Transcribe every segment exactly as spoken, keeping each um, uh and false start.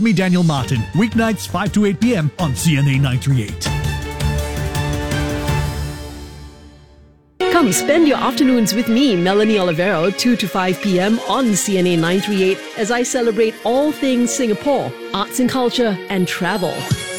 me, Daniel Martin. Weeknights five to eight p.m. on C N A nine thirty-eight. Come spend your afternoons with me, Melanie Olivero, two to five p.m. on C N A nine thirty-eight as I celebrate all things Singapore, arts and culture, and travel.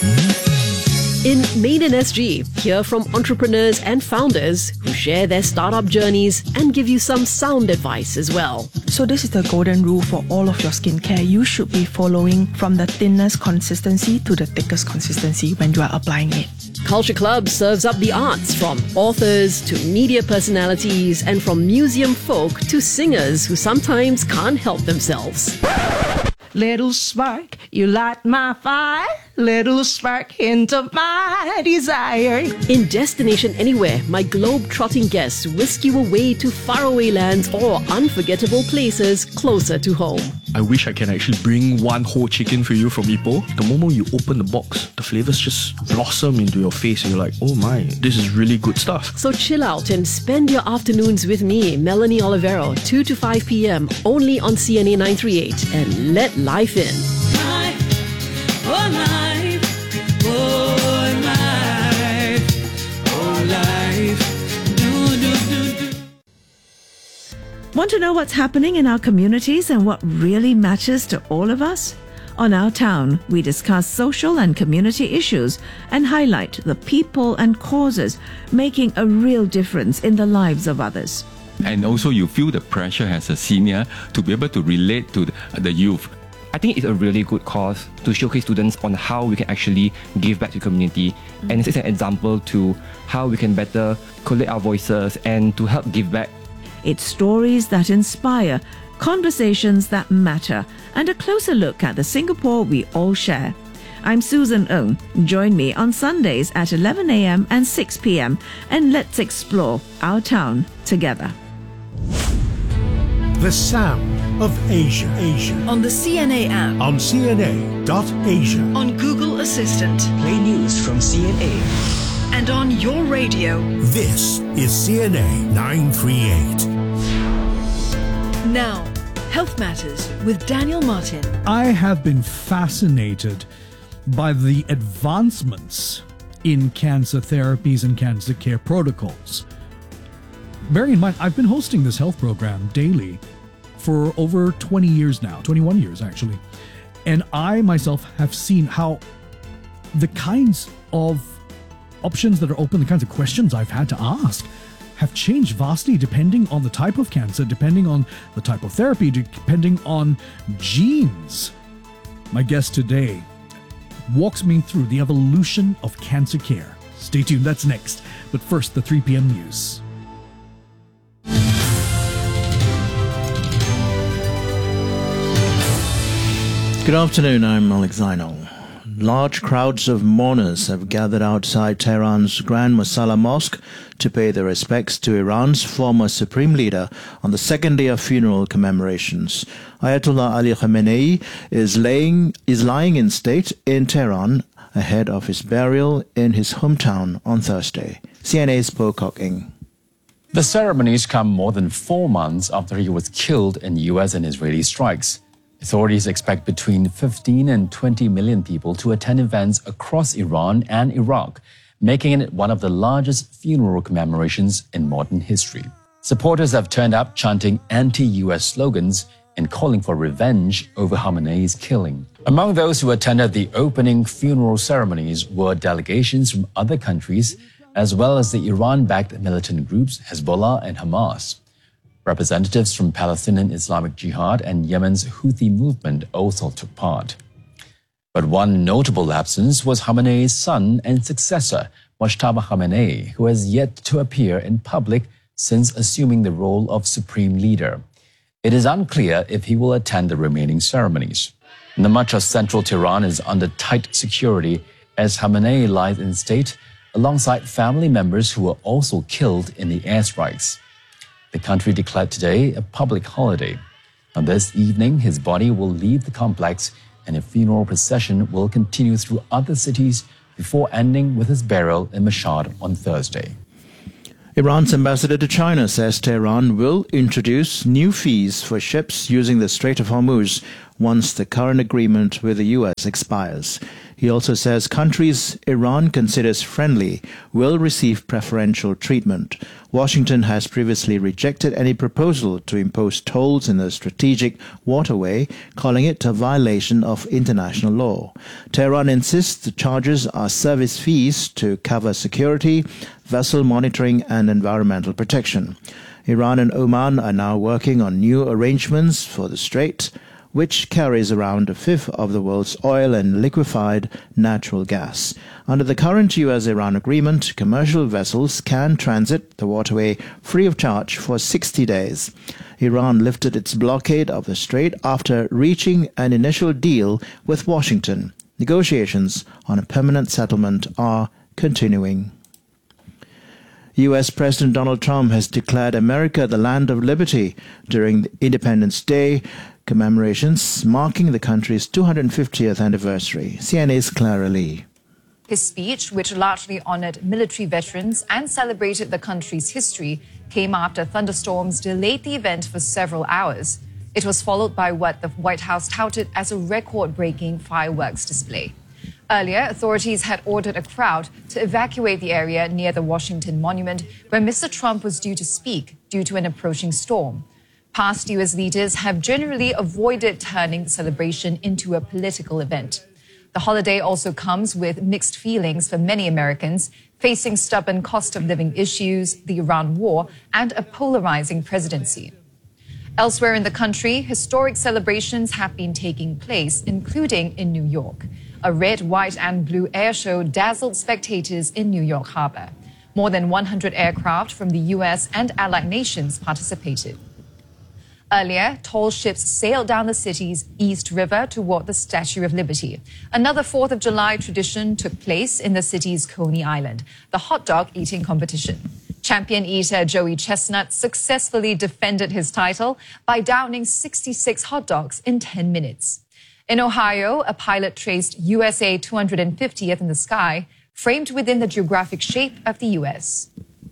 In Made in S G, hear from entrepreneurs and founders who share their startup journeys and give you some sound advice as well. So this is the golden rule for all of your skincare. You should be following from the thinnest consistency to the thickest consistency when you are applying it. Culture Club serves up the arts, from authors to media personalities and from museum folk to singers who sometimes can't help themselves. Little spark, you light my fire. Little spark, hint of my desire. In Destination Anywhere, my globe-trotting guests whisk you away to faraway lands or unforgettable places closer to home. I wish I can actually bring one whole chicken for you from Ipoh. The moment you open the box, the flavors just blossom into your face and you're like, oh my, this is really good stuff. So chill out and spend your afternoons with me, Melanie Olivero, two to five p.m. only on C N A nine thirty-eight, and let life in. Life, oh life, oh life, oh life, do, do, do, do. Want to know what's happening in our communities and what really matters to all of us? On Our Town, we discuss social and community issues and highlight the people and causes making a real difference in the lives of others. And also you feel the pressure as a senior to be able to relate to the youth. I think it's a really good cause to showcase students on how we can actually give back to the community. And it's an example to how we can better collate our voices and to help give back. It's stories that inspire, conversations that matter, and a closer look at the Singapore we all share. I'm Susan Ng. Join me on Sundays at eleven a.m. and six p.m. and let's explore our town together. The sound of Asia. Asia. On the C N A app. On C N A dot asia. On Google Assistant. Play news from C N A. And on your radio. This is C N A nine thirty-eight. Now, Health Matters with Daniel Martin. I have been fascinated by the advancements in cancer therapies and cancer care protocols. Bearing in mind, I've been hosting this health program daily for over twenty years now, twenty-one years actually. And I myself have seen how the kinds of options that are open, the kinds of questions I've had to ask have changed vastly depending on the type of cancer, depending on the type of therapy, depending on genes. My guest today walks me through the evolution of cancer care. Stay tuned, that's next. But first, the three p.m. news. Good afternoon, I'm Alex Zainal. Large crowds of mourners have gathered outside Tehran's Grand Masala Mosque to pay their respects to Iran's former supreme leader on the second day of funeral commemorations. Ayatollah Ali Khamenei is, laying, is lying in state in Tehran ahead of his burial in his hometown on Thursday. C N A's Pocock Ng. The ceremonies come more than four months after he was killed in U S and Israeli strikes. Authorities expect between fifteen and twenty million people to attend events across Iran and Iraq, making it one of the largest funeral commemorations in modern history. Supporters have turned up chanting anti-U S slogans and calling for revenge over Khamenei's killing. Among those who attended the opening funeral ceremonies were delegations from other countries, as well as the Iran-backed militant groups Hezbollah and Hamas. Representatives from Palestinian Islamic Jihad and Yemen's Houthi movement also took part. But one notable absence was Khamenei's son and successor, Mojtaba Khamenei, who has yet to appear in public since assuming the role of supreme leader. It is unclear if he will attend the remaining ceremonies. The much of central Tehran is under tight security as Khamenei lies in state alongside family members who were also killed in the airstrikes. The country declared today a public holiday. On this evening, his body will leave the complex and a funeral procession will continue through other cities before ending with his burial in Mashhad on Thursday. Iran's ambassador to China says Tehran will introduce new fees for ships using the Strait of Hormuz once the current agreement with the U S expires. He also says countries Iran considers friendly will receive preferential treatment. Washington has previously rejected any proposal to impose tolls in the strategic waterway, calling it a violation of international law. Tehran insists the charges are service fees to cover security, vessel monitoring and environmental protection. Iran and Oman are now working on new arrangements for the strait, which carries around a fifth of the world's oil and liquefied natural gas. Under the current U S Iran agreement, commercial vessels can transit the waterway free of charge for sixty days. Iran lifted its blockade of the strait after reaching an initial deal with Washington. Negotiations on a permanent settlement are continuing. U S President Donald Trump has declared America the land of liberty during the Independence Day commemorations marking the country's two hundred fiftieth anniversary. C N A's Clara Lee. His speech, which largely honored military veterans and celebrated the country's history, came after thunderstorms delayed the event for several hours. It was followed by what the White House touted as a record-breaking fireworks display. Earlier, authorities had ordered a crowd to evacuate the area near the Washington Monument, where Mister Trump was due to speak due to an approaching storm. Past U S leaders have generally avoided turning the celebration into a political event. The holiday also comes with mixed feelings for many Americans, facing stubborn cost of living issues, the Iran war, and a polarizing presidency. Elsewhere in the country, historic celebrations have been taking place, including in New York. A red, white, and blue air show dazzled spectators in New York Harbor. More than one hundred aircraft from the U S and allied nations participated. Earlier, tall ships sailed down the city's East River toward the Statue of Liberty. Another fourth of July tradition took place in the city's Coney Island, the hot dog eating competition. Champion eater Joey Chestnut successfully defended his title by downing sixty-six hot dogs in ten minutes. In Ohio, a pilot traced U S A two hundred fiftieth in the sky, framed within the geographic shape of the U S.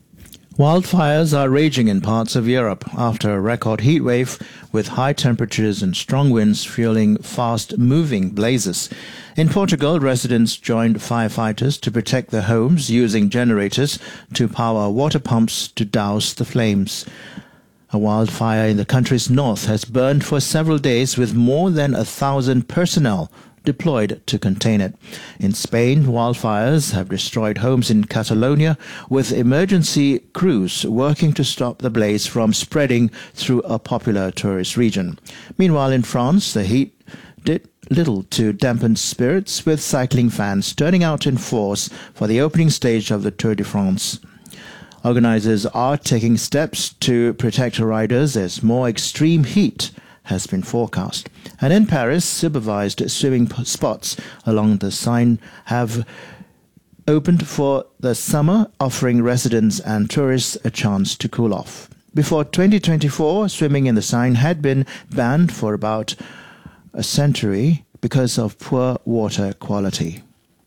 Wildfires are raging in parts of Europe after a record heat wave with high temperatures and strong winds fueling fast-moving blazes. In Portugal, residents joined firefighters to protect their homes using generators to power water pumps to douse the flames. A wildfire in the country's north has burned for several days with more than a thousand personnel deployed to contain it. In Spain, wildfires have destroyed homes in Catalonia, with emergency crews working to stop the blaze from spreading through a popular tourist region. Meanwhile, in France, the heat did little to dampen spirits, with cycling fans turning out in force for the opening stage of the Tour de France. Organizers are taking steps to protect riders as more extreme heat has been forecast. And in Paris, supervised swimming spots along the Seine have opened for the summer, offering residents and tourists a chance to cool off. Before twenty twenty-four, swimming in the Seine had been banned for about a century because of poor water quality.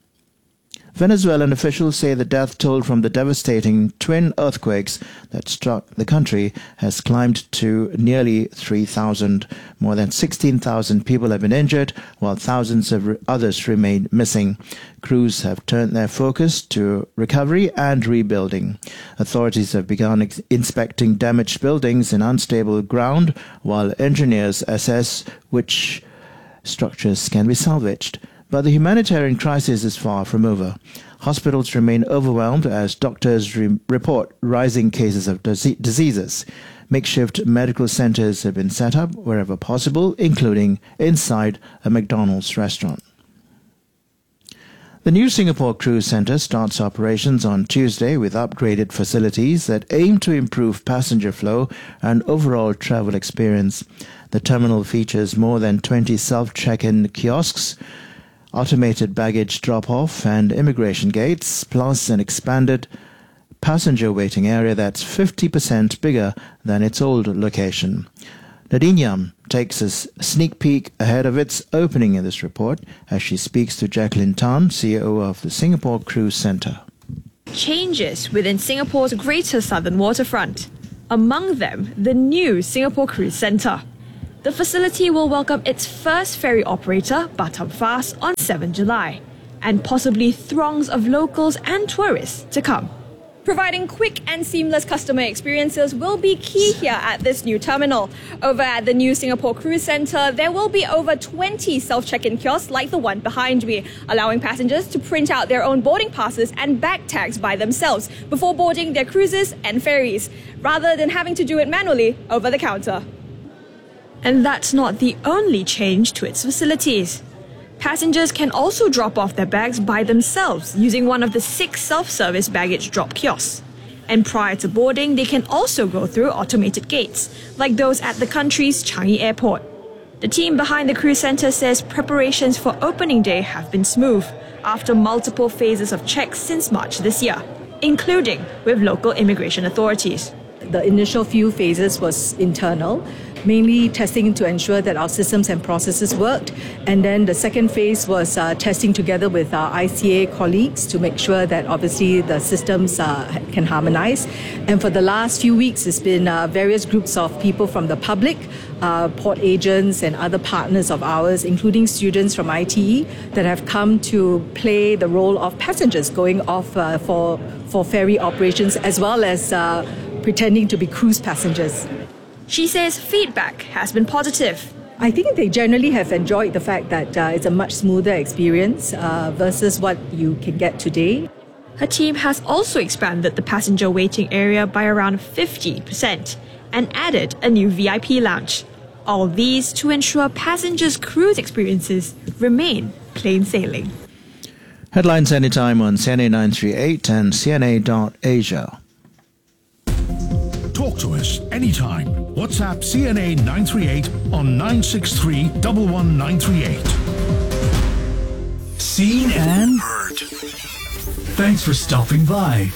Venezuelan officials say the death toll from the devastating twin earthquakes that struck the country has climbed to nearly three thousand. More than sixteen thousand people have been injured, while thousands of others remain missing. Crews have turned their focus to recovery and rebuilding. Authorities have begun ex- inspecting damaged buildings in unstable ground, while engineers assess which structures can be salvaged. But the humanitarian crisis is far from over. Hospitals remain overwhelmed as doctors re- report rising cases of dis- diseases. Makeshift medical centers have been set up wherever possible, including inside a McDonald's restaurant. The new Singapore Cruise Centre starts operations on Tuesday with upgraded facilities that aim to improve passenger flow and overall travel experience. The terminal features more than twenty self-check-in kiosks, automated baggage drop-off and immigration gates, plus an expanded passenger waiting area that's fifty percent bigger than its old location. Nadine Yam takes a sneak peek ahead of its opening in this report as she speaks to Jacqueline Tan, C E O of the Singapore Cruise Centre. changes within Singapore's Greater Southern Waterfront. Among them, the new Singapore Cruise Centre. The facility will welcome its first ferry operator, Batam Fast, on the seventh of July, and possibly throngs of locals and tourists to come. Providing quick and seamless customer experiences will be key here at this new terminal. Over at the new Singapore Cruise Centre, there will be over twenty self-check-in kiosks like the one behind me, allowing passengers to print out their own boarding passes and bag tags by themselves before boarding their cruises and ferries, rather than having to do it manually over the counter. And that's not the only change to its facilities. Passengers can also drop off their bags by themselves using one of the six self-service baggage drop kiosks. And prior to boarding, they can also go through automated gates, like those at the country's Changi Airport. The team behind the cruise centre says preparations for opening day have been smooth after multiple phases of checks since March this year, including with local immigration authorities. The initial few phases was internal, mainly testing to ensure that our systems and processes worked. And then the second phase was uh, testing together with our I C A colleagues to make sure that obviously the systems uh, can harmonize. And for the last few weeks, it's been uh, various groups of people from the public, uh, port agents and other partners of ours, including students from I T E, that have come to play the role of passengers going off uh, for, for ferry operations, as well as uh, pretending to be cruise passengers. She says feedback has been positive. I think they generally have enjoyed the fact that uh, it's a much smoother experience uh, versus what you can get today. Her team has also expanded the passenger waiting area by around fifty percent and added a new V I P lounge. All these to ensure passengers' cruise experiences remain plain sailing. Headlines anytime on C N A nine three eight and C N A dot Asia. Talk to us anytime. WhatsApp C N A nine three eight on nine six three, one one nine three eight. Seen and heard. Thanks for stopping by.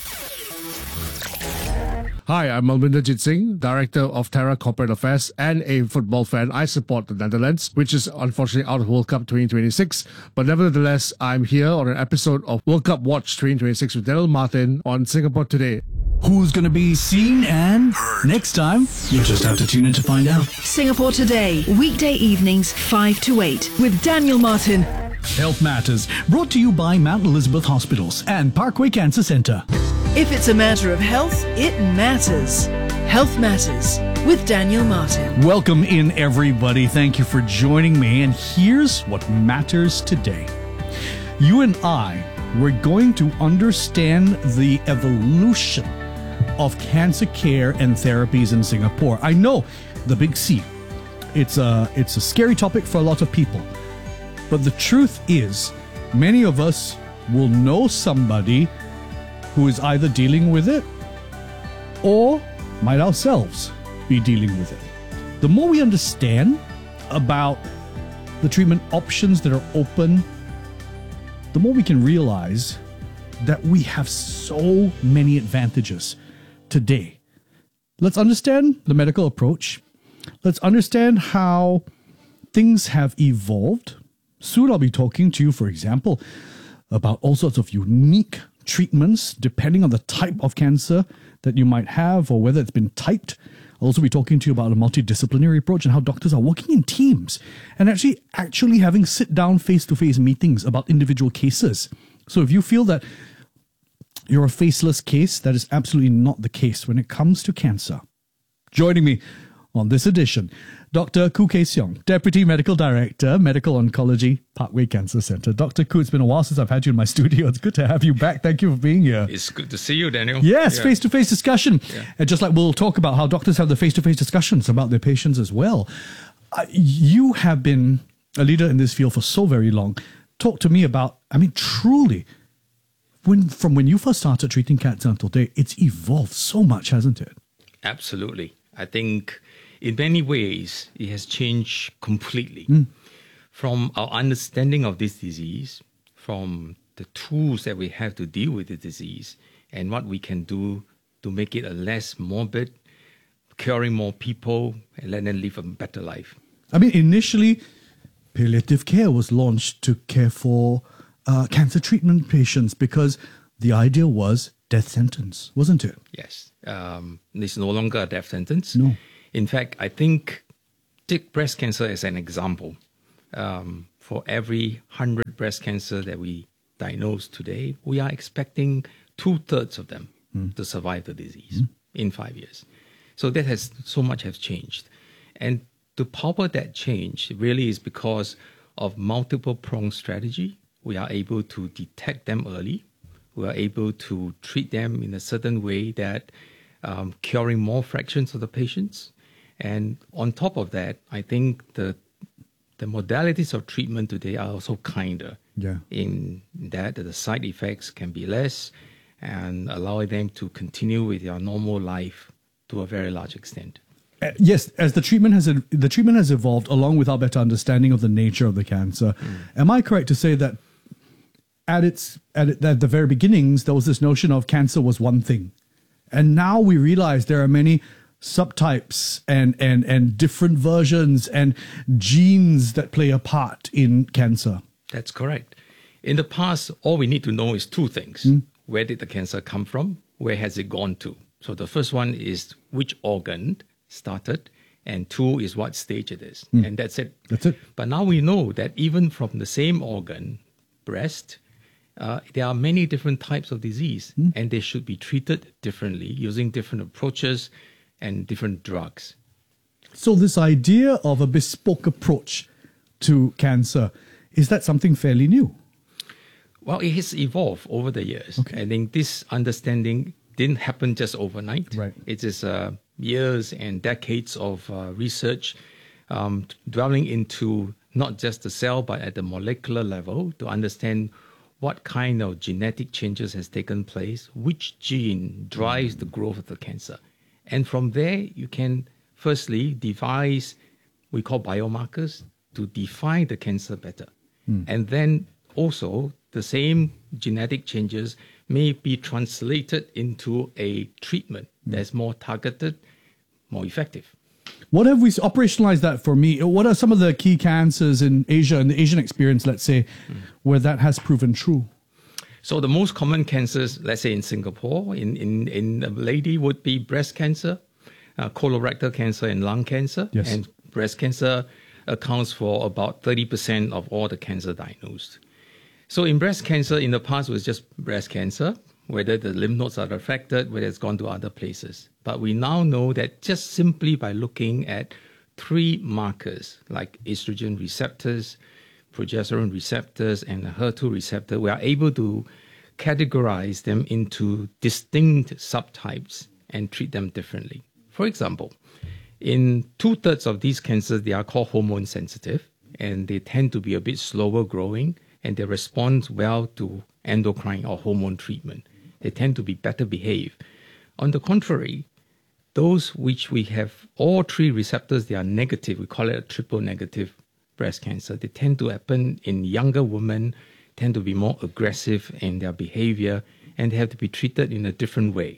Hi, I'm Malvinder Singh, Director of Terra Corporate Affairs and a football fan. I support the Netherlands, which is unfortunately out of World Cup twenty twenty-six. But nevertheless, I'm here on an episode of World Cup Watch twenty twenty-six with Daniel Martin on Singapore Today. Who's going to be seen and heard next time? You'll just have to tune in to find out. Singapore Today, weekday evenings five to eight with Daniel Martin. Health Matters, brought to you by Mount Elizabeth Hospitals and Parkway Cancer Centre. If it's a matter of health, it matters. Health Matters with Daniel Martin. Welcome in, everybody. Thank you for joining me. And here's what matters today. You and I, we're going to understand the evolution of cancer care and therapies in Singapore. I know, the big C. It's a, it's a scary topic for a lot of people. But the truth is, many of us will know somebody who is either dealing with it or might ourselves be dealing with it. The more we understand about the treatment options that are open, the more we can realize that we have so many advantages today. Let's understand the medical approach. Let's understand how things have evolved. Soon I'll be talking to you, for example, about all sorts of unique treatments depending on the type of cancer that you might have or whether it's been typed. I'll also be talking to you about a multidisciplinary approach and how doctors are working in teams and actually actually having sit-down face-to-face meetings about individual cases. So if you feel that you're a faceless case, that is absolutely not the case when it comes to cancer. Joining me on this edition, Doctor Khoo Kay Seong, Deputy Medical Director, Medical Oncology, Parkway Cancer Centre. Doctor Khoo, it's been a while since I've had you in my studio. It's good to have you back. Thank you for being here. It's good to see you, Daniel. Yes, yeah. face-to-face discussion. Yeah. And just like we'll talk about how doctors have the face-to-face discussions about their patients as well. Uh, you have been a leader in this field for so very long. Talk to me about, I mean, truly, when from when you first started treating cancer until today, it's evolved so much, hasn't it? Absolutely. I think in many ways, it has changed completely. Mm. From our understanding of this disease, from the tools that we have to deal with the disease, and what we can do to make it a less morbid, curing more people, and let them live a better life. I mean, initially, palliative care was launched to care for uh, cancer treatment patients because the idea was death sentence, wasn't it? Yes. Um, it's no longer a death sentence. No. In fact, I think take breast cancer as an example. Um, for every one hundred breast cancer that we diagnose today, we are expecting two-thirds of them mm. to survive the disease mm. in five years. So that has so much has changed. And to power that change really is because of multiple prong strategy. We are able to detect them early. We are able to treat them in a certain way that um, curing more fractions of the patients. And on top of that, I think the the modalities of treatment today are also kinder. Yeah. In that the side effects can be less and allowing them to continue with their normal life to a very large extent. Uh, yes, as the treatment has the treatment has evolved along with our better understanding of the nature of the cancer. Mm. Am I correct to say that at its at, it, at the very beginnings there was this notion of cancer was one thing, and now we realize there are many subtypes and and and different versions and genes that play a part in cancer? That's correct. In the past, all we need to know is two things. Mm. Where did the cancer come from? Where has it gone to? So the first one is which organ started, and two is what stage it is. Mm. And that's it. That's it. But now we know that even from the same organ, breast, uh, there are many different types of disease, mm. and they should be treated differently using different approaches and different drugs. So this idea of a bespoke approach to cancer, is that something fairly new? Well, it has evolved over the years. Okay. I think this understanding didn't happen just overnight. Right. It is uh, years and decades of uh, research um, dwelling into not just the cell, but at the molecular level to understand what kind of genetic changes has taken place, which gene drives the growth of the cancer. And from there, you can firstly devise, we call biomarkers, to define the cancer better. Mm. And then also, the same genetic changes may be translated into a treatment mm. that's more targeted, more effective. What have we operationalized that for me? What are some of the key cancers in Asia, in the Asian experience, let's say, mm. where that has proven true? So the most common cancers, let's say in Singapore, in, in, in a lady would be breast cancer, uh, colorectal cancer and lung cancer. Yes. And breast cancer accounts for about thirty percent of all the cancer diagnosed. So in breast cancer, in the past, it was just breast cancer, whether the lymph nodes are affected, whether it's gone to other places. But we now know that just simply by looking at three markers like estrogen receptors, progesterone receptors, and H E R two receptor, we are able to categorize them into distinct subtypes and treat them differently. For example, in two-thirds of these cancers, they are called hormone sensitive, and they tend to be a bit slower growing, and they respond well to endocrine or hormone treatment. They tend to be better behaved. On the contrary, those which we have all three receptors, they are negative. We call it a triple negative breast cancer. They tend to happen in younger women, tend to be more aggressive in their behavior, and they have to be treated in a different way.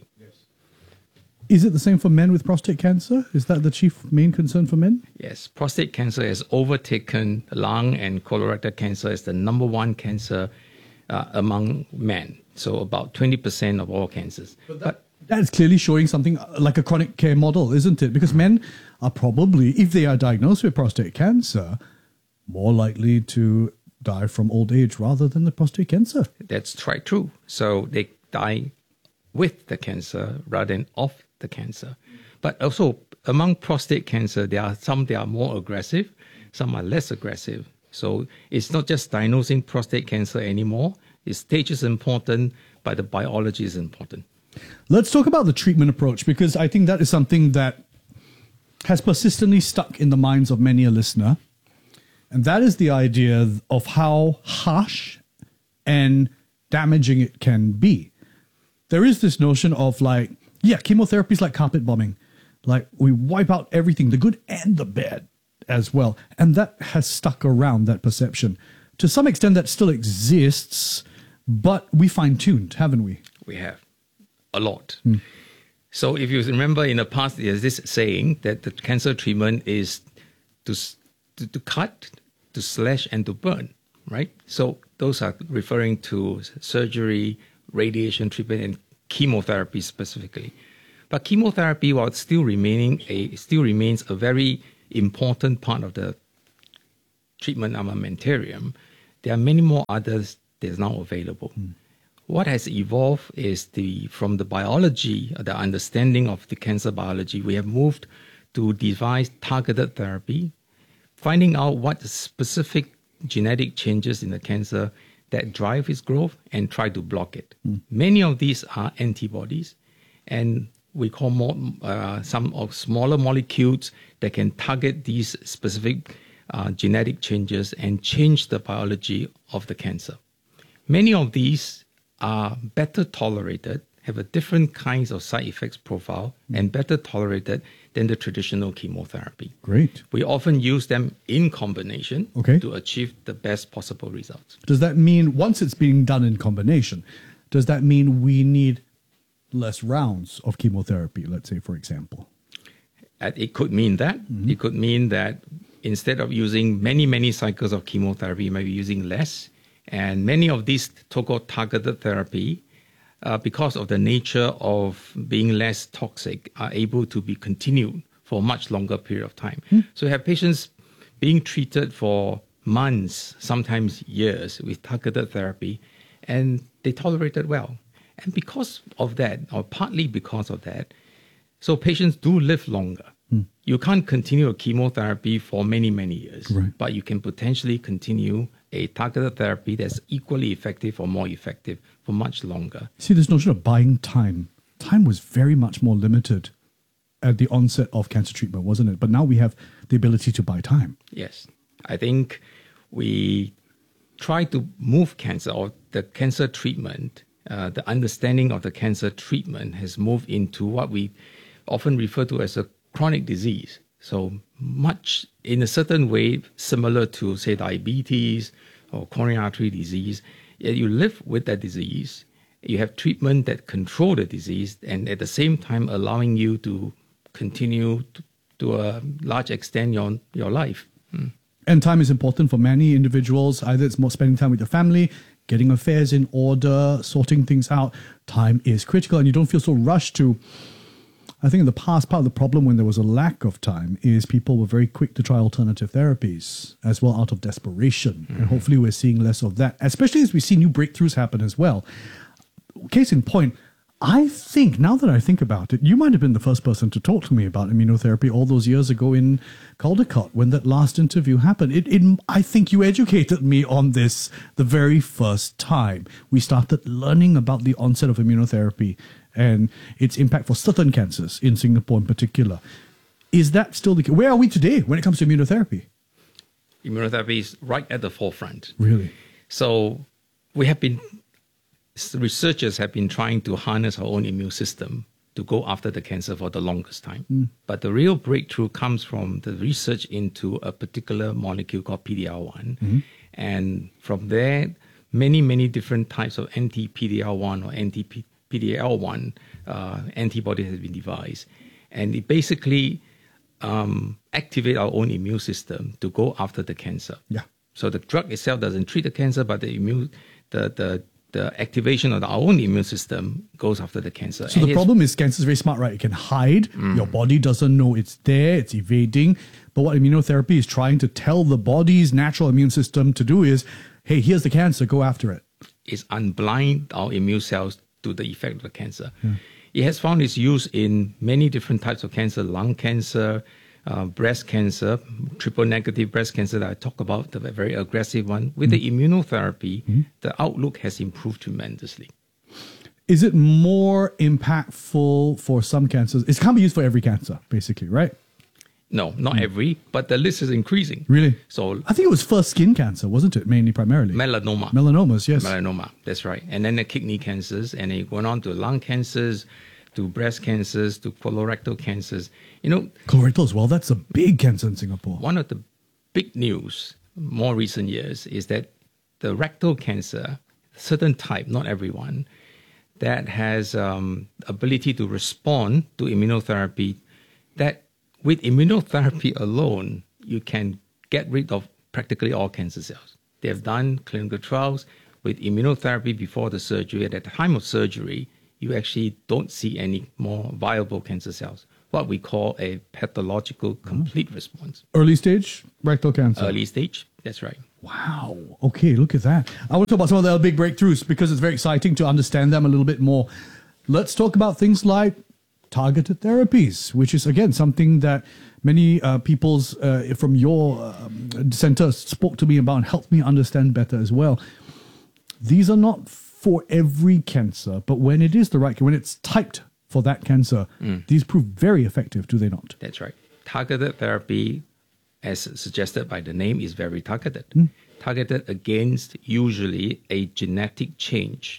Is it the same for men with prostate cancer? Is that the chief main concern for men? Yes, prostate cancer has overtaken lung and colorectal cancer as the number one cancer uh, among men. So about twenty percent of all cancers. But, that, but that's clearly showing something like a chronic care model, isn't it? Because men are probably, if they are diagnosed with prostate cancer, more likely to die from old age rather than the prostate cancer. That's quite true. So they die with the cancer rather than of the cancer. But also among prostate cancer, there are some that are more aggressive, some are less aggressive. So it's not just diagnosing prostate cancer anymore. The stage is important, but the biology is important. Let's talk about the treatment approach, because I think that is something that has persistently stuck in the minds of many a listener. And that is the idea of how harsh and damaging it can be. There is this notion of like, yeah, chemotherapy is like carpet bombing. Like we wipe out everything, the good and the bad as well. And that has stuck around, that perception. To some extent that still exists, but we fine-tuned, haven't we? We have a lot. Mm. So if you remember in the past, there's this saying that the cancer treatment is to, to, to cut, to slash, and to burn, right? So those are referring to surgery, radiation treatment and chemotherapy specifically. But chemotherapy, while still remaining a still remains a very important part of the treatment armamentarium, there are many more others that is now available. Mm. What has evolved is the from the biology, the understanding of the cancer biology, we have moved to devise targeted therapy, finding out what the specific genetic changes in the cancer that drive its growth and try to block it. Mm. Many of these are antibodies, and we call more, uh, some of smaller molecules that can target these specific uh, genetic changes and change the biology of the cancer. Many of these are better tolerated, have a different kinds of side effects profile, mm. and better tolerated than the traditional chemotherapy. Great. We often use them in combination okay. to achieve the best possible results. Does that mean, once it's being done in combination, does that mean we need less rounds of chemotherapy, let's say, for example? It could mean that. Mm-hmm. It could mean that instead of using many, many cycles of chemotherapy, you might be using less. And many of these so-called targeted therapy, uh, because of the nature of being less toxic, are able to be continued for a much longer period of time. Mm. So you have patients being treated for months, sometimes years, with targeted therapy, and they tolerate it well. And because of that, or partly because of that, so patients do live longer. Mm. You can't continue a chemotherapy for many, many years, right. but you can potentially continue a targeted therapy that's equally effective or more effective for much longer. See, this notion of buying time. Time was very much more limited at the onset of cancer treatment, wasn't it? But now we have the ability to buy time. Yes. I think we try to move cancer or the cancer treatment. Uh, the understanding of the cancer treatment has moved into what we often refer to as a chronic disease. So much, in a certain way, similar to, say, diabetes or coronary artery disease. You live with that disease. You have treatment that control the disease, and at the same time allowing you to continue to, to a large extent your, your life. Hmm. And time is important for many individuals. Either it's more spending time with your family, getting affairs in order, sorting things out. Time is critical, and you don't feel so rushed to... I think in the past, part of the problem when there was a lack of time is people were very quick to try alternative therapies as well out of desperation. Mm-hmm. And hopefully we're seeing less of that, especially as we see new breakthroughs happen as well. Case in point, I think, now that I think about it, you might have been the first person to talk to me about immunotherapy all those years ago in Caldecott when that last interview happened. It, it, I think you educated me on this the very first time. We started learning about the onset of immunotherapy and its impact for certain cancers in Singapore in particular. Is that still the case? Where are we today when it comes to immunotherapy? Immunotherapy is right at the forefront. Really? So we have been, researchers have been trying to harness our own immune system to go after the cancer for the longest time. Mm. But the real breakthrough comes from the research into a particular molecule called P D L one. Mm-hmm. And from there, many, many different types of anti-P D L one or anti-P D L one uh, antibody has been devised. And it basically um, activates our own immune system to go after the cancer. Yeah. So the drug itself doesn't treat the cancer, but the immune, the the, the activation of our own immune system goes after the cancer. So and the problem is cancer is very smart, right? It can hide. Mm. Your body doesn't know it's there. It's evading. But what immunotherapy is trying to tell the body's natural immune system to do is, hey, here's the cancer, go after it. It's unblind our immune cells to the effect of the cancer. Yeah. It has found its use in many different types of cancer, lung cancer, uh, breast cancer, triple negative breast cancer that I talk about, the very aggressive one. With mm. the immunotherapy, mm. the outlook has improved tremendously. Is it more impactful for some cancers? It can't be used for every cancer, basically, right? No, not mm. every, but the list is increasing. Really? So I think it was first skin cancer, wasn't it? Mainly, primarily. Melanoma. Melanomas, yes. Melanoma, that's right. And then the kidney cancers, and it went on to lung cancers, to breast cancers, to colorectal cancers. You know, colorectal as well. That's a big cancer in Singapore. One of the big news, more recent years, is that the rectal cancer, certain type, not everyone, that has um, ability to respond to immunotherapy, that with immunotherapy alone, you can get rid of practically all cancer cells. They have done clinical trials with immunotherapy before the surgery, at the time of surgery, you actually don't see any more viable cancer cells, what we call a pathological complete mm. response. Early stage rectal cancer. Early stage, that's right. Wow. Okay, look at that. I want to talk about some of the big breakthroughs because it's very exciting to understand them a little bit more. Let's talk about things like targeted therapies, which is, again, something that many uh, people's uh, from your um, center spoke to me about and helped me understand better as well. These are not for every cancer, but when it is the right, when it's typed for that cancer, mm. these prove very effective, do they not? That's right. Targeted therapy, as suggested by the name, is very targeted. Mm. Targeted against usually a genetic change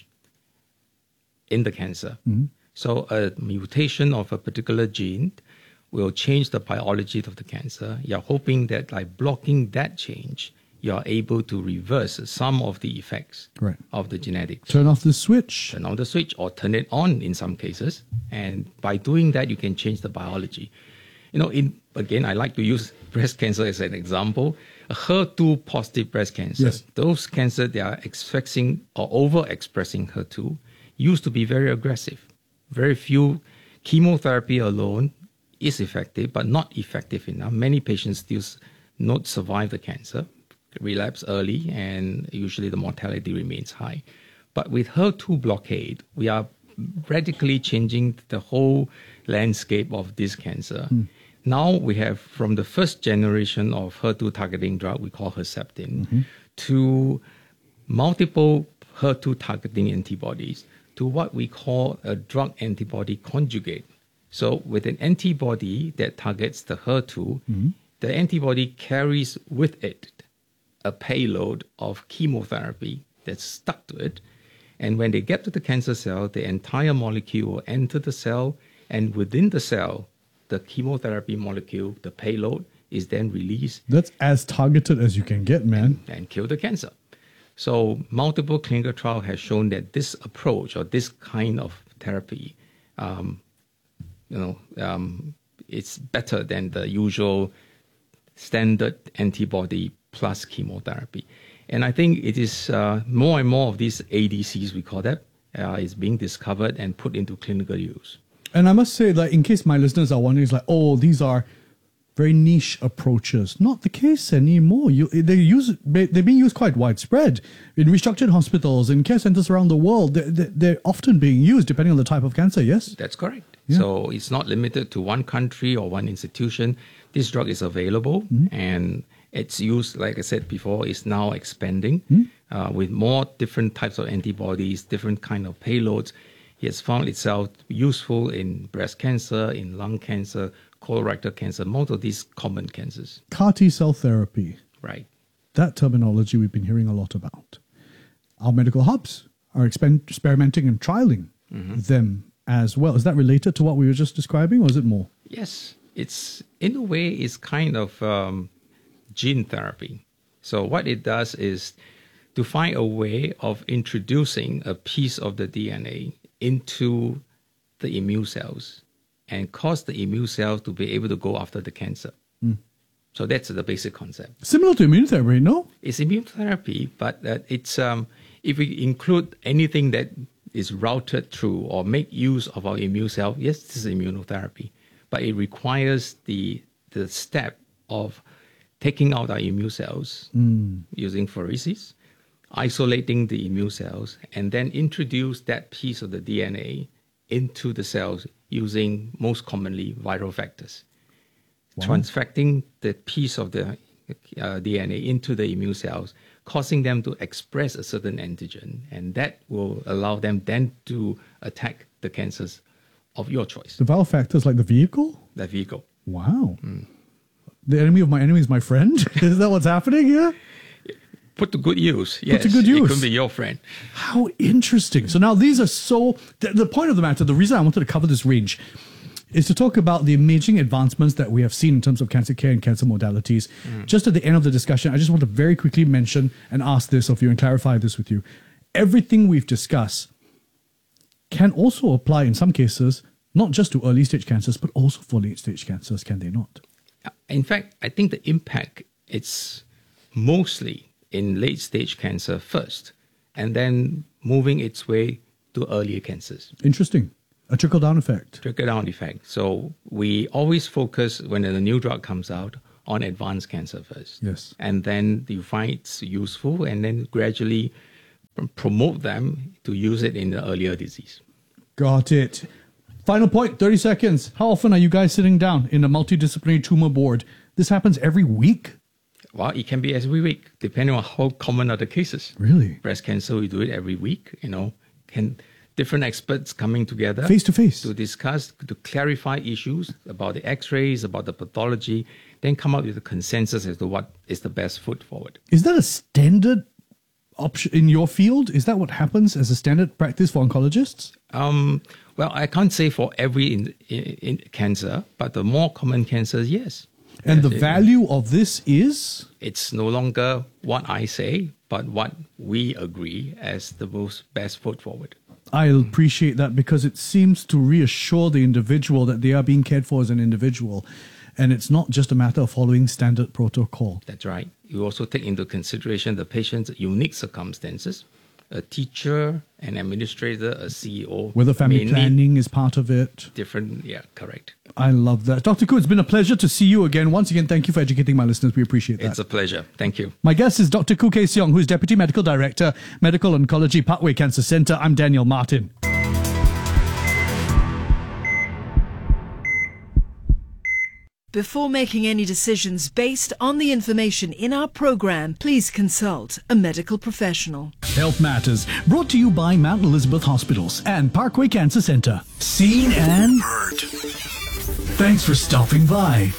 in the cancer. Mm. So a mutation of a particular gene will change the biology of the cancer. You're hoping that by blocking that change, you're able to reverse some of the effects right. of the genetics. Turn off the switch. Turn off the switch or turn it on in some cases. And by doing that, you can change the biology. You know, in again, I like to use breast cancer as an example. A H E R two positive breast cancer, yes. those cancers that are expressing or overexpressing H E R two used to be very aggressive. Very few chemotherapy alone is effective, but not effective enough. Many patients still not survive the cancer, relapse early, and usually the mortality remains high. But with H E R two blockade, we are radically changing the whole landscape of this cancer. Mm. Now we have, from the first generation of H E R two targeting drug we call Herceptin, mm-hmm. to multiple H E R two targeting antibodies, to what we call a drug antibody conjugate. So with an antibody that targets the H E R two, mm-hmm. the antibody carries with it a payload of chemotherapy that's stuck to it. And when they get to the cancer cell, the entire molecule will enter the cell, and within the cell, the chemotherapy molecule, the payload, is then released. That's as targeted as you can get, man. And, and kill the cancer. So multiple clinical trials have shown that this approach or this kind of therapy, um, you know, um, it's better than the usual standard antibody plus chemotherapy. And I think it is uh, more and more of these A D Cs, we call that, uh, is being discovered and put into clinical use. And I must say, like, in case my listeners are wondering, it's like, oh, these are very niche approaches. Not the case anymore. You, they use, they're being used quite widespread in restructured hospitals, in care centers around the world. They're, they're often being used depending on the type of cancer, yes? That's correct. Yeah. So it's not limited to one country or one institution. This drug is available, mm-hmm. and its use, like I said before, is now expanding mm-hmm. uh, with more different types of antibodies, different kind of payloads. It has found itself useful in breast cancer, in lung cancer, colorectal cancer, most of these common cancers. C A R T-cell therapy. Right. That terminology we've been hearing a lot about. Our medical hubs are expen- experimenting and trialing mm-hmm. them as well. Is that related to what we were just describing, or is it more? Yes. It's, in a way, it's kind of um, gene therapy. So what it does is to find a way of introducing a piece of the D N A into the immune cells and cause the immune cells to be able to go after the cancer. Mm. So that's the basic concept. Similar to immunotherapy, no? It's immunotherapy, but uh, it's um, if we include anything that is routed through or make use of our immune cell, yes, this is immunotherapy, but it requires the the step of taking out our immune cells mm. using pheresis, isolating the immune cells, and then introduce that piece of the D N A into the cells using most commonly viral vectors. Wow. Transfecting the piece of the uh, D N A into the immune cells, causing them to express a certain antigen, and that will allow them then to attack the cancers of your choice. The viral factors like the vehicle? The vehicle. Wow. Mm. The enemy of my enemy is my friend? Is that what's happening here? Put to good use. Yes, Put to good use. It could be your friend. How interesting. So now these are so... The, the point of the matter, the reason I wanted to cover this range is to talk about the amazing advancements that we have seen in terms of cancer care and cancer modalities. Mm. Just at the end of the discussion, I just want to very quickly mention and ask this of you and clarify this with you. Everything we've discussed can also apply in some cases, not just to early stage cancers, but also for late stage cancers, can they not? In fact, I think the impact, it's mostly in late stage cancer first. and then moving its way to earlier cancers. Interesting. A trickle-down effect. Trickle-down effect. So we always focus, when a new drug comes out, on advanced cancer first. Yes. And then you find it's useful, and then gradually promote them to use it in the earlier disease. Got it. Final point, thirty seconds. How often are you guys sitting down in a multidisciplinary tumor board? This happens every week? Well, it can be every week, depending on how common are the cases. Really? Breast cancer, we do it every week, you know. Can different experts coming together. Face to face. To discuss, to clarify issues about the x-rays, about the pathology, then come up with a consensus as to what is the best foot forward. Is that a standard option in your field? Is that what happens as a standard practice for oncologists? Um, well, I can't say for every in, in, in cancer, but the more common cancers, yes. And yes, the it, value of this is? It's no longer what I say, but what we agree as the most best foot forward. I appreciate that, because it seems to reassure the individual that they are being cared for as an individual. And it's not just a matter of following standard protocol. That's right. You also take into consideration the patient's unique circumstances. A teacher, an administrator, a C E O. Whether family planning is part of it. Different, yeah, correct. I love that. Doctor Khoo, it's been a pleasure to see you again. Once again, thank you for educating my listeners. We appreciate that. It's a pleasure. Thank you. My guest is Doctor Khoo Kay Seong, who is Deputy Medical Director, Medical Oncology, Parkway Cancer Centre. I'm Daniel Martin. Before making any decisions based on the information in our program, please consult a medical professional. Health Matters, brought to you by Mount Elizabeth Hospitals and Parkway Cancer Centre. Seen and heard. Thanks for stopping by.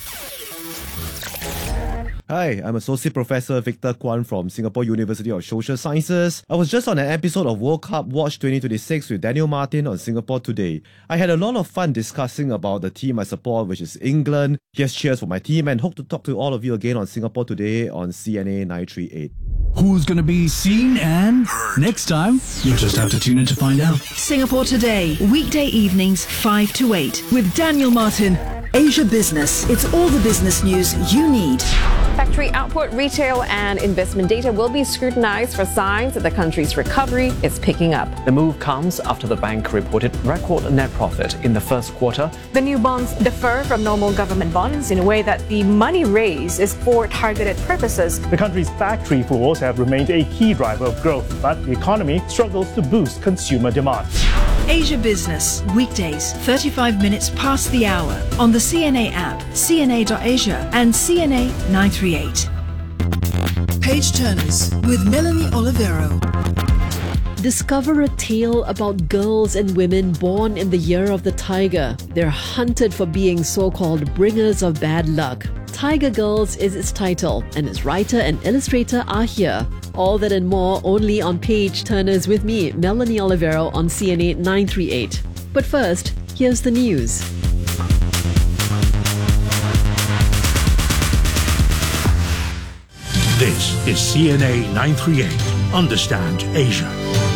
Hi, I'm Associate Professor Victor Kwan from Singapore University of Social Sciences. I was just on an episode of World Cup Watch twenty twenty-six with Daniel Martin on Singapore Today. I had a lot of fun discussing about the team I support, which is England. Here's cheers for my team, and hope to talk to all of you again on Singapore Today on C N A nine three eight. Who's going to be seen and heard next time? You'll just have to tune in to find out. Singapore Today, weekday evenings five to eight with Daniel Martin. Asia Business. It's all the business news you need. Factory output, retail and investment data will be scrutinized for signs that the country's recovery is picking up. The move comes after the bank reported record net profit in the first quarter. The new bonds differ from normal government bonds in a way that the money raised is for targeted purposes. The country's factory floors have remained a key driver of growth, but the economy struggles to boost consumer demand. Asia Business, weekdays, thirty-five minutes past the hour on the C N A app, C N A dot asia and C N A nine three eight. Page Turners with Melanie Olivero. Discover a tale about girls and women born in the year of the tiger. They're hunted for being so-called bringers of bad luck. Tiger Girls is its title, and its writer and illustrator are here. All that and more only on Page Turners with me, Melanie Olivero on C N A nine three eight. But first, here's the news. This is C N A nine three eight. Understand Asia.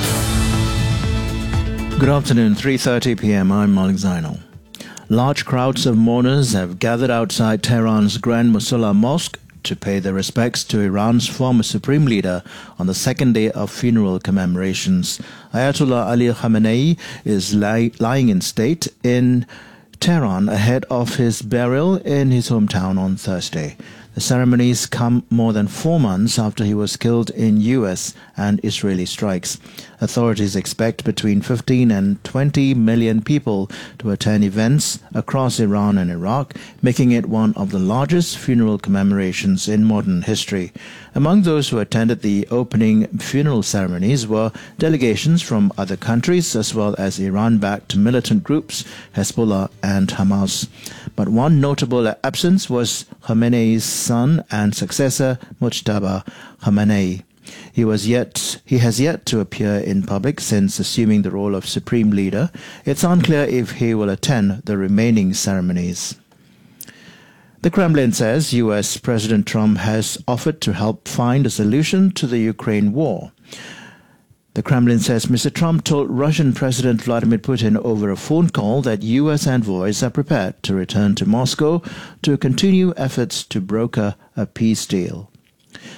Good afternoon, three thirty p.m. I'm Malik Zainal. Large crowds of mourners have gathered outside Tehran's Grand Musalla Mosque to pay their respects to Iran's former supreme leader on the second day of funeral commemorations. Ayatollah Ali Khamenei is li- lying in state in Tehran ahead of his burial in his hometown on Thursday. The ceremonies come more than four months after he was killed in U S and Israeli strikes. Authorities expect between fifteen and twenty million people to attend events across Iran and Iraq, making it one of the largest funeral commemorations in modern history. Among those who attended the opening funeral ceremonies were delegations from other countries as well as Iran-backed militant groups Hezbollah and Hamas. But one notable absence was Khamenei's son and successor Mujtaba Khamenei. He was yet he has yet to appear in public since assuming the role of supreme leader. It's unclear if he will attend the remaining ceremonies. The Kremlin says U S President Trump has offered to help find a solution to the Ukraine war. The Kremlin says Mister Trump told Russian President Vladimir Putin over a phone call that U S envoys are prepared to return to Moscow to continue efforts to broker a peace deal.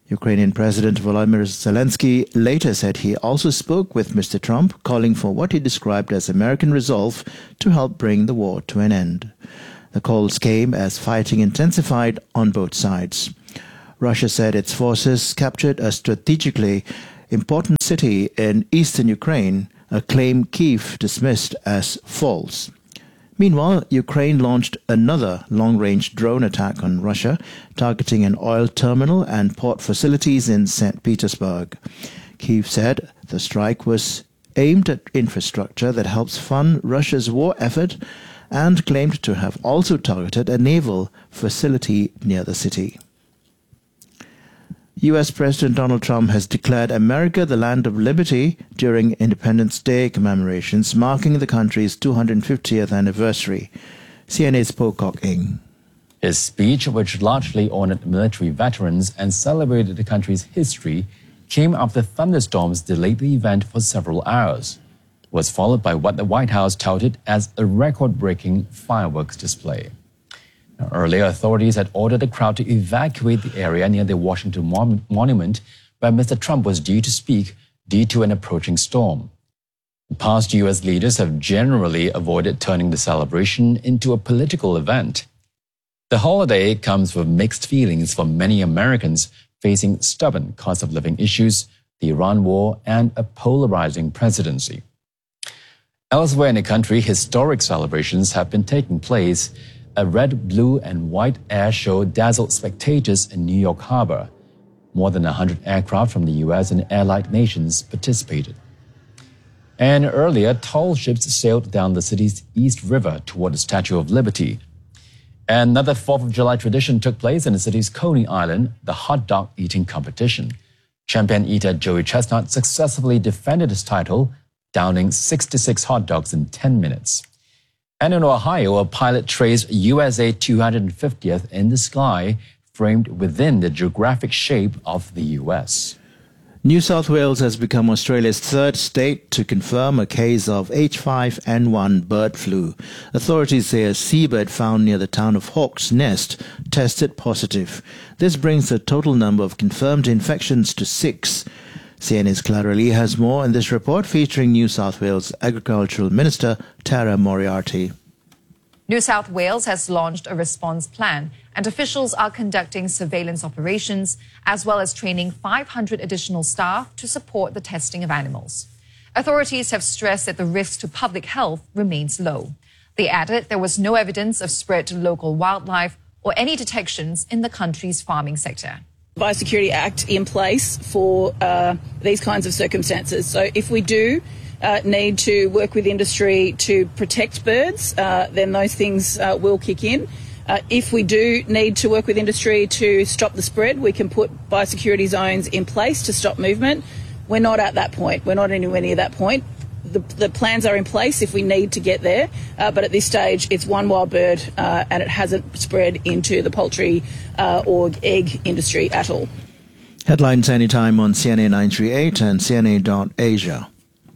Ukrainian President Volodymyr Zelensky later said he also spoke with Mister Trump, calling for what he described as American resolve to help bring the war to an end. The calls came as fighting intensified on both sides. Russia said its forces captured a strategically important city in eastern Ukraine, a claim Kyiv dismissed as false. Meanwhile, Ukraine launched another long-range drone attack on Russia, targeting an oil terminal and port facilities in Saint Petersburg. Kyiv said the strike was aimed at infrastructure that helps fund Russia's war effort and claimed to have also targeted a naval facility near the city. U S President Donald Trump has declared America the land of liberty during Independence Day commemorations marking the country's two hundred fiftieth anniversary. C N A's Pocock Ng. His speech, which largely honored military veterans and celebrated the country's history, came after thunderstorms delayed the event for several hours. It was followed by what the White House touted as a record-breaking fireworks display. Now, earlier, authorities had ordered the crowd to evacuate the area near the Washington Mon- Monument, where Mister Trump was due to speak due to an approaching storm. Past U S leaders have generally avoided turning the celebration into a political event. The holiday comes with mixed feelings for many Americans facing stubborn cost of living issues, the Iran war, and a polarizing presidency. Elsewhere in the country, historic celebrations have been taking place. A red, blue, and white air show dazzled spectators in New York Harbor. More than one hundred aircraft from the U S and allied nations participated. And earlier, tall ships sailed down the city's East River toward the Statue of Liberty. Another fourth of July tradition took place in the city's Coney Island, the hot dog eating competition. Champion eater Joey Chestnut successfully defended his title, downing sixty-six hot dogs in ten minutes. And in Ohio, a pilot traced U S A two hundred fiftieth in the sky, framed within the geographic shape of the U S. New South Wales has become Australia's third state to confirm a case of H five N one bird flu. Authorities say a seabird found near the town of Hawk's Nest tested positive. This brings the total number of confirmed infections to six. C N A's Clara Lee has more in this report featuring New South Wales Agricultural Minister Tara Moriarty. New South Wales has launched a response plan, and officials are conducting surveillance operations as well as training five hundred additional staff to support the testing of animals. Authorities have stressed that the risk to public health remains low. They added there was no evidence of spread to local wildlife or any detections in the country's farming sector. Biosecurity Act in place for uh, these kinds of circumstances. So if we do uh, need to work with industry to protect birds, uh, then those things uh, will kick in. Uh, if we do need to work with industry to stop the spread, we can put biosecurity zones in place to stop movement. We're not at that point. We're not anywhere near that point. The, the plans are in place if we need to get there, uh, but at this stage it's one wild bird uh, and it hasn't spread into the poultry uh, or egg industry at all. Headlines anytime on C N A nine thirty-eight and C N A dot Asia.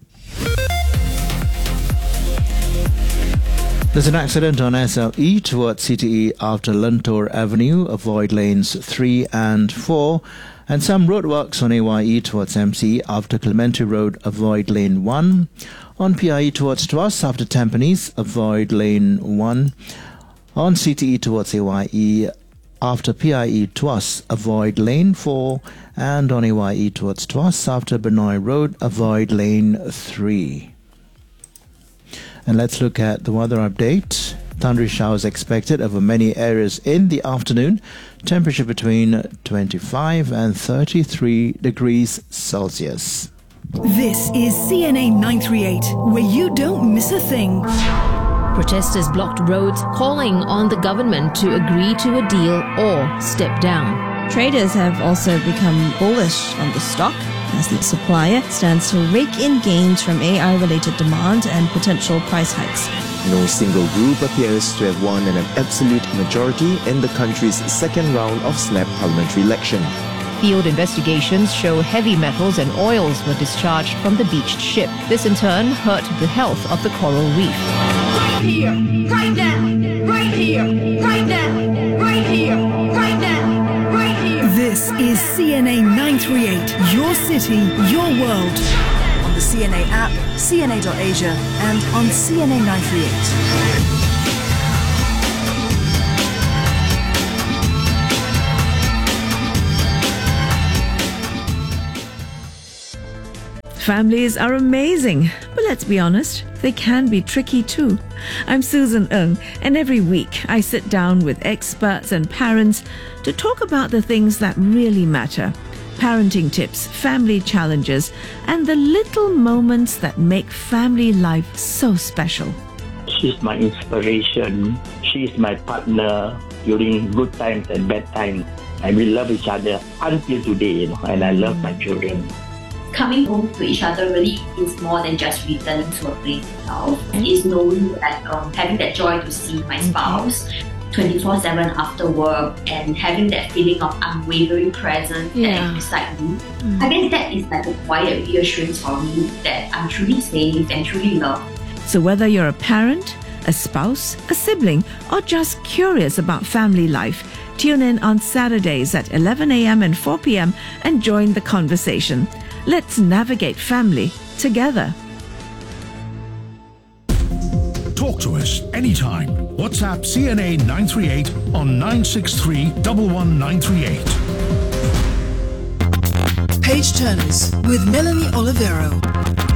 There's an accident on S L E towards C T E after Lentor Avenue. Avoid lanes three and four. And some roadworks on A Y E towards M C E after Clementi Road. Avoid lane one. On P I E towards Tuas after Tampines. Avoid lane one. On C T E towards A Y E after P I E Tuas. Avoid lane four. And on A Y E towards Tuas after Benoit Road. Avoid lane three. And let's look at the weather update. Thundery showers expected over many areas in the afternoon. Temperature between twenty-five and thirty-three degrees Celsius. This is C N A nine thirty-eight, where you don't miss a thing. Protesters blocked roads, calling on the government to agree to a deal or step down. Traders have also become bullish on the stock as the supplier stands to rake in gains from A I-related demand and potential price hikes. No single group appears to have won an absolute majority in the country's second round of snap parliamentary election. Field investigations show heavy metals and oils were discharged from the beached ship. This in turn hurt the health of the coral reef. Right here, right now, right here, right now, right here, right now, right here. This is C N A three eight, your city, your world. On the C N A app, C N A dot Asia, and on C N A nine three eight. Families are amazing, but let's be honest, they can be tricky too. I'm Susan Ng, and every week I sit down with experts and parents to talk about the things that really matter. Parenting tips, family challenges, and the little moments that make family life so special. She's my inspiration. She's my partner during good times and bad times. And we love each other until today, you know, and I love my children. Coming home to each other really is more than just returning to a place itself. It's knowing that, um, having that joy to see my spouse twenty-four seven after work and having that feeling of unwavering presence Yeah. that is beside me. I guess that is like a quiet reassurance for me that I'm truly safe and truly loved. So whether you're a parent, a spouse, a sibling, or just curious about family life, tune in on Saturdays at eleven a.m. and four p.m. and join the conversation. Let's navigate family together. Talk to us anytime. WhatsApp C N A nine three eight on nine six three, one one nine three eight. Page Turners with Melanie Olivero.